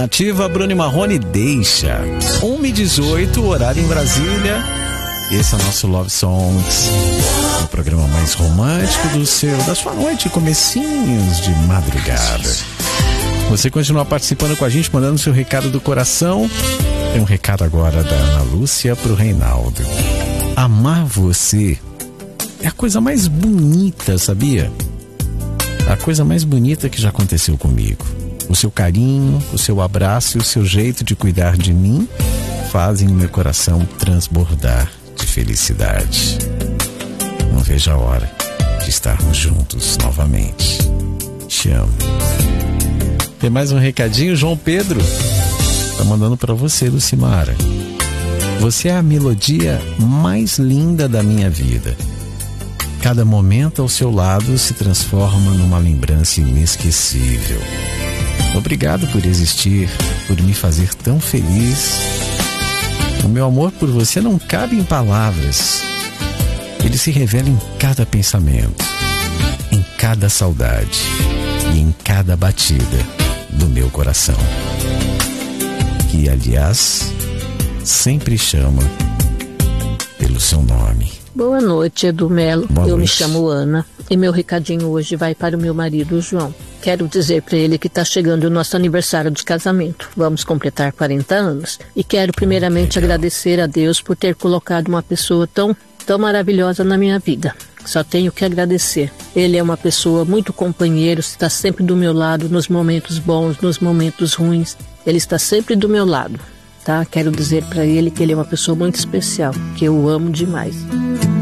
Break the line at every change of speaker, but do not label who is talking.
Nativa, Bruno Marrone, deixa. 1h18, horário em Brasília. Esse é o nosso Love Songs, o programa mais romântico da sua noite, comecinhos de madrugada. Você continua participando com a gente, mandando seu recado do coração. Tem um recado agora da Ana Lúcia pro Reinaldo. Amar você é a coisa mais bonita, sabia? A coisa mais bonita que já aconteceu comigo. O seu carinho, o seu abraço e o seu jeito de cuidar de mim fazem o meu coração transbordar de felicidade. Não vejo a hora de estarmos juntos novamente. Te amo. Tem mais um recadinho, João Pedro tá mandando para você, Lucimara. Você é a melodia mais linda da minha vida. Cada momento ao seu lado se transforma numa lembrança inesquecível. Obrigado por existir, por me fazer tão feliz. O meu amor por você não cabe em palavras. Ele se revela em cada pensamento, em cada saudade e em cada batida do meu coração. Que, aliás, sempre chama pelo seu nome.
Boa noite, Edu Melo.
Boa
Eu
noite.
me chamo Ana e meu recadinho hoje vai para o meu marido, João. Quero dizer para ele que está chegando o nosso aniversário de casamento. Vamos completar 40 anos. E quero primeiramente agradecer a Deus por ter colocado uma pessoa tão maravilhosa na minha vida. Só tenho que agradecer. Ele é uma pessoa muito companheiro, está sempre do meu lado nos momentos bons, nos momentos ruins. Ele está sempre do meu lado, tá? Quero dizer para ele que ele é uma pessoa muito especial, que eu amo demais.